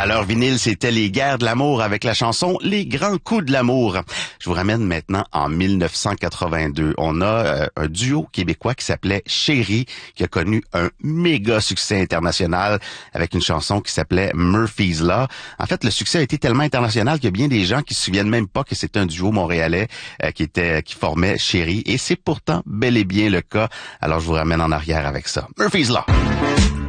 À l'heure vinyle, c'était les guerres de l'amour avec la chanson Les grands coups de l'amour. Je vous ramène maintenant en 1982. On a un duo québécois qui s'appelait Chérie, qui a connu un méga succès international avec une chanson qui s'appelait Murphy's Law. En fait, le succès a été tellement international qu'il y a bien des gens qui se souviennent même pas que c'était un duo montréalais qui formait Chérie. Et c'est pourtant bel et bien le cas. Alors, je vous ramène en arrière avec ça. Murphy's Law.